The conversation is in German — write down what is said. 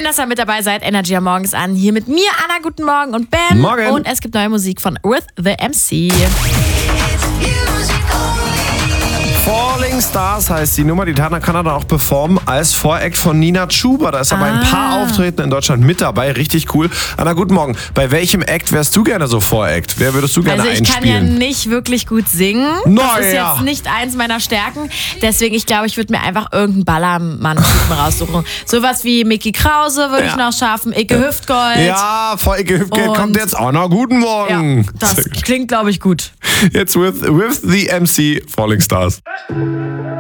Schön, dass ihr mit dabei seid. Energy am Morgens an. Hier mit mir, Anna, guten Morgen und Ben. Morgen. Und es gibt neue Musik von With the MC. Falling Stars heißt die Nummer, die Tana kann er dann auch performen als Voreact von Nina Chuba. Da ist er bei ein paar Auftritten in Deutschland mit dabei. Richtig cool. Anna, guten Morgen. Bei welchem Act wärst du gerne so Voreact? Wer würdest du gerne einspielen? Also ich kann ja nicht wirklich gut singen. Das ist jetzt nicht eins meiner Stärken. Deswegen, ich glaube, ich würde mir einfach irgendeinen Ballermann-Typen raussuchen. Sowas wie Mickey Krause würde ich noch schaffen. Icke Hüftgold. Ja, vor Icke Hüftgold kommt jetzt Anna, guten Morgen. Ja, das klingt, glaube ich, gut. Jetzt with the MC Falling Stars.